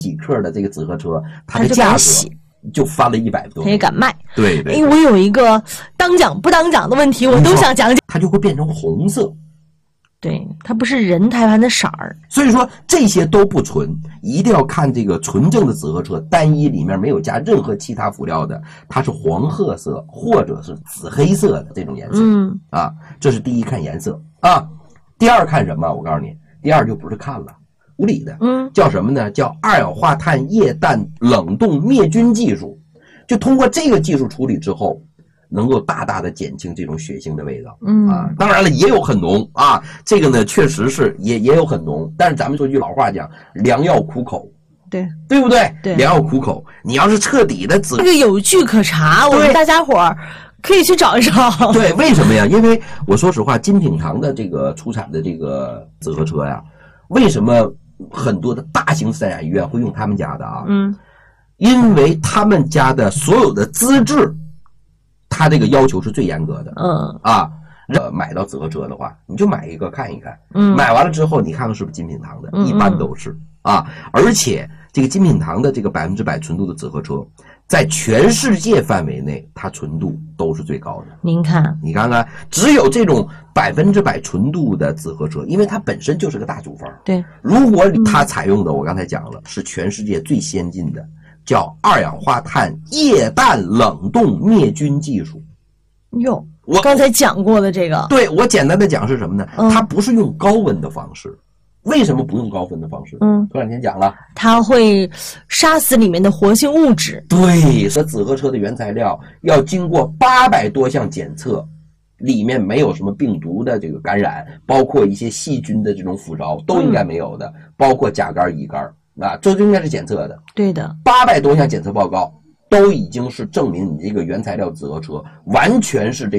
几克的这个紫河车，它的价格就翻了100多， 他也敢卖。 对对。 我有一个当讲不当讲的问题，我都想讲讲。 它就会变成红色。 对，它不是人胎盘的色儿， 所以说这些都不纯，一定要看这个纯正的紫河车，单一里面没有加任何其他辅料的，它是黄褐色或者是紫黑色的这种颜色。这是第一看颜色啊。第二看什么？我告诉你，第二就不是看了，无理的，叫什么呢？叫二氧化碳液氮冷冻灭菌技术。就通过这个技术处理之后，能够大大的减轻这种血腥的味道。当然了，也有很浓啊，这个呢确实是也有很浓，但是咱们说句老话讲，良药苦口，对不对？对，良药苦口。你要是彻底的这个有据可查，我们大家伙儿可以去找一找。 对，为什么呀？因为我说实话，金品堂的这个出产的这个紫河车呀，为什么很多的大型三甲医院会用他们家的啊？因为他们家的所有的资质，他这个要求是最严格的。买到紫河车的话，你就买一个看一看。买完了之后，你看看是不是金品堂的，一般都是啊。而且这个金品堂的这个100%纯度的紫河车，在全世界范围内，它纯度都是最高的。 您看， 你看看，只有这种100%纯度的紫河车，因为它本身就是个大组方。 对， 如果它采用的，我刚才讲了，是全世界最先进的，叫二氧化碳液氮冷冻灭菌技术。 我刚才讲过的这个， 对，我简单的讲是什么呢？它不是用高温的方式。为什么不用高温的方式？头两天讲了， 它会杀死里面的活性物质。 对，这紫河车的原材料要经过800多项检测，里面没有什么病毒的这个感染，包括一些细菌的这种腐蚀都应该没有的，包括甲肝、乙肝啊，这就应该是检测的。 对的 ，800多项检测报告都已经是证明你这个原材料紫河车完全是这